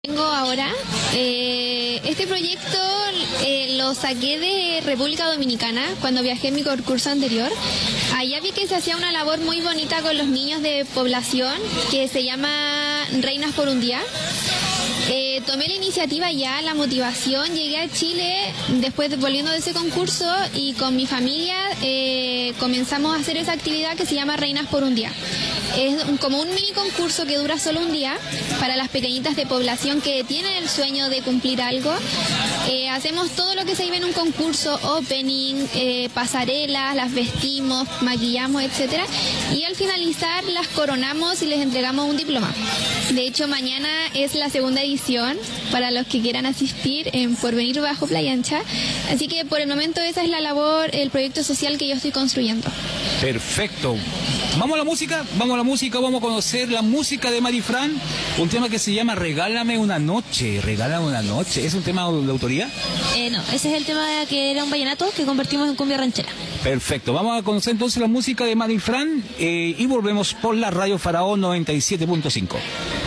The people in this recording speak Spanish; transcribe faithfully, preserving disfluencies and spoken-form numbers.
Tengo ahora, eh, este proyecto eh, lo saqué de República Dominicana cuando viajé en mi concurso anterior. Allá vi que se hacía una labor muy bonita con los niños de población que se llama Reinas por un Día. Eh, tomé la iniciativa ya, la motivación, llegué a Chile después de, volviendo de ese concurso y con mi familia eh, comenzamos a hacer esa actividad que se llama Reinas por un Día. Es un, como un mini concurso que dura solo un día para las pequeñitas de población que tienen el sueño de cumplir algo. Eh, hacemos todo lo que se vive en un concurso, opening, eh, pasarelas, las vestimos, maquillamos, etcétera. Y al finalizar las coronamos y les entregamos un diploma. De hecho, mañana es la segunda edición para los que quieran asistir en Porvenir Bajo Playa Ancha. Así que por el momento esa es la labor, el proyecto social que yo estoy construyendo. Perfecto. Vamos a la música, vamos a la música, vamos a conocer la música de Marifran, un tema que se llama Regálame una noche, Regálame una noche. ¿Es un tema de autoría? Eh, no, ese es el tema que era un vallenato que convertimos en cumbia ranchera. Perfecto, vamos a conocer entonces la música de Marifran eh, y volvemos por la Radio Faraón noventa y siete punto cinco.